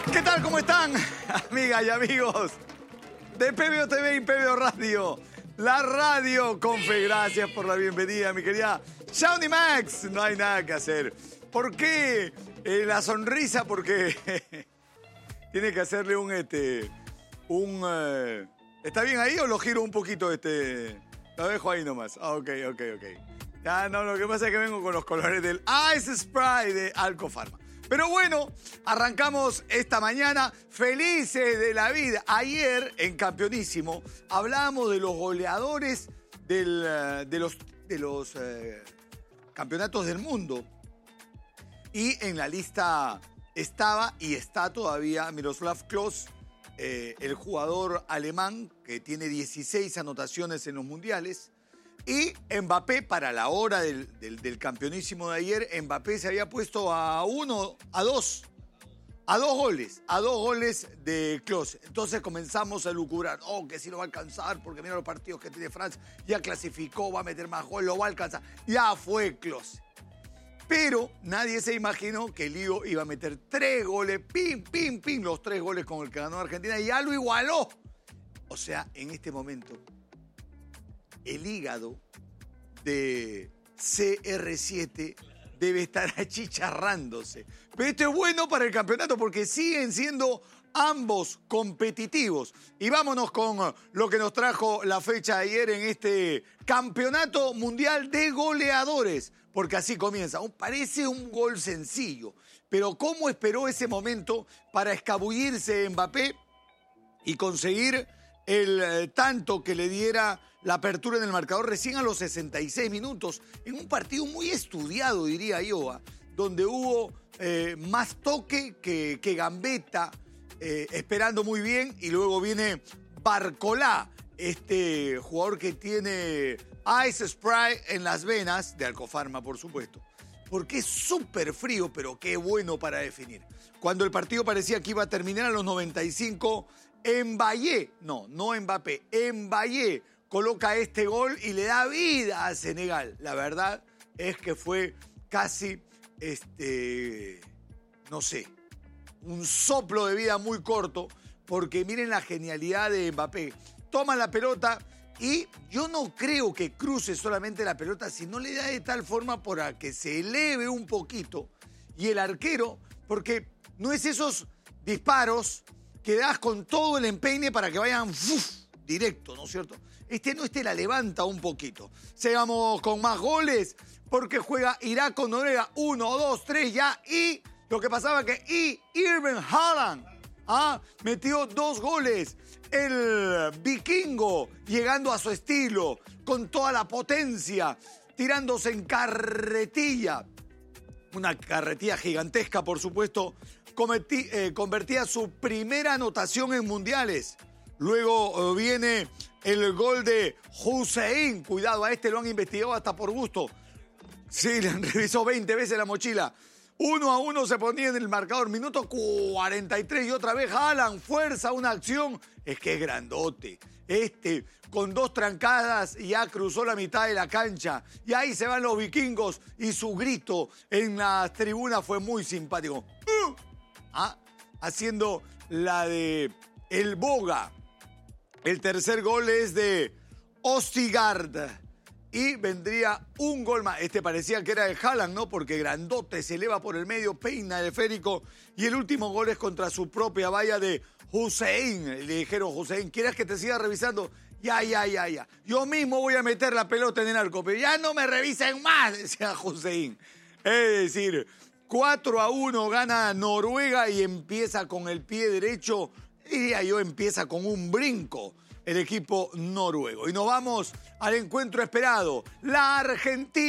¿Qué tal? ¿Cómo están? Amigas y amigos de PBO TV y PBO Radio. La radio con fe. Gracias por la bienvenida, mi querida Shawnee Max. No hay nada que hacer. ¿Por qué la sonrisa? Porque tiene que hacerle ¿Está bien ahí o lo giro un poquito? Lo dejo ahí nomás. Ok. Ya, no, lo que pasa es que vengo con los colores del Ice Spray de Alcofarma. Pero bueno, arrancamos esta mañana felices de la vida. Ayer, en Campeonísimo, hablábamos de los goleadores de los campeonatos del mundo. Y en la lista estaba y está todavía Miroslav Klose, el jugador alemán que tiene 16 anotaciones en los mundiales. Y Mbappé, para la hora del campeonísimo de ayer, Mbappé se había puesto a dos goles de Klose. Entonces comenzamos a lucubrar. Que sí lo va a alcanzar, porque mira los partidos que tiene Francia. Ya clasificó, va a meter más goles, lo va a alcanzar. Ya fue Klose. Pero nadie se imaginó que Lío iba a meter 3 goles, los 3 goles con el que ganó Argentina, y ya lo igualó. O sea, en este momento, el hígado de CR7 debe estar achicharrándose. Pero esto es bueno para el campeonato porque siguen siendo ambos competitivos. Y vámonos con lo que nos trajo la fecha de ayer en este Campeonato Mundial de Goleadores. Porque así comienza. Parece un gol sencillo, pero ¿cómo esperó ese momento para escabullirse Mbappé y conseguir el tanto que le diera la apertura en el marcador recién a los 66 minutos, en un partido muy estudiado, diría yo, donde hubo más toque que gambeta, esperando muy bien, y luego viene Barcolá, este jugador que tiene Ice Spray en las venas, de Alcofarma, por supuesto, porque es súper frío, pero qué bueno para definir. Cuando el partido parecía que iba a terminar a los 95, Mbappé coloca este gol y le da vida a Senegal. La verdad es que fue casi, un soplo de vida muy corto, porque miren la genialidad de Mbappé. Toma la pelota y yo no creo que cruce solamente la pelota, sino le da de tal forma para que se eleve un poquito. Y el arquero, porque no es esos disparos que das con todo el empeine para que vayan directo, ¿no es cierto? La levanta un poquito. Sigamos con más goles, porque juega Irak con Noruega. 1, 2, 3 ya. Y lo que pasaba que Erling Haaland metió 2 goles. El vikingo llegando a su estilo, con toda la potencia, tirándose en carretilla. Una carretilla gigantesca, por supuesto. Convertía su primera anotación en mundiales. Luego viene el gol de Hussein. Cuidado, a este lo han investigado hasta por gusto. Sí, le han revisado 20 veces la mochila. 1-1 se ponía en el marcador. Minuto 43 y otra vez Haaland fuerza una acción. Es que es grandote. Con 2 trancadas ya cruzó la mitad de la cancha. Y ahí se van los vikingos. Y su grito en las tribunas fue muy simpático. Haciendo la de el Boga. El tercer gol es de Ostigard. Y vendría un gol más. Parecía que era de Haaland, ¿no? Porque grandote, se eleva por el medio, peina el esférico. Y el último gol es contra su propia valla de Hussein. Le dijeron, Hussein, ¿quieres que te siga revisando? Ya. Yo mismo voy a meter la pelota en el arco, pero ya no me revisen más, decía Hussein. Es decir, 4-1 gana Noruega y empieza con el pie derecho. Diría yo, empieza con un brinco el equipo noruego. Y nos vamos al encuentro esperado. La Argentina.